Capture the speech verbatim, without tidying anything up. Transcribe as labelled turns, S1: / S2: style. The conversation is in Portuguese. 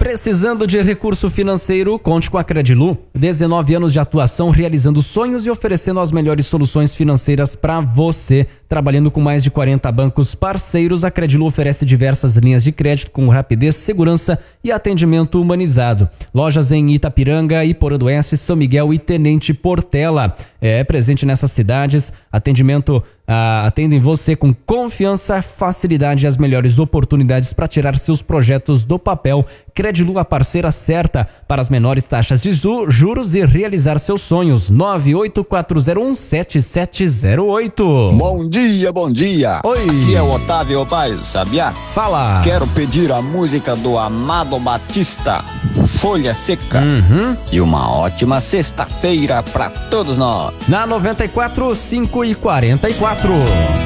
S1: Precisando de recurso financeiro? Conte com a Credilu. dezenove anos de atuação, realizando sonhos e oferecendo as melhores soluções financeiras para você. Trabalhando com mais de quarenta bancos parceiros, a Credilu oferece diversas linhas de crédito com rapidez, segurança e atendimento humanizado. Lojas em Itapiranga, Iporã do Oeste, São Miguel e Tenente Portela. É presente nessas cidades. Atendimento ah, atendem você com confiança, facilidade e as melhores oportunidades para tirar seus projetos do papel. Credilu, a parceira certa para as menores taxas de juros e realizar seus sonhos. nove oito quatro zero um sete sete zero oito.
S2: Bom dia, bom dia.
S1: Oi.
S2: Aqui é o Otávio Baio, sabia?
S1: Fala.
S2: Quero pedir a música do Amado Batista, Folha Seca.
S1: Uhum.
S2: E uma ótima sexta-feira para todos nós.
S1: Na noventa e quatro, cinco e quarenta e quatro.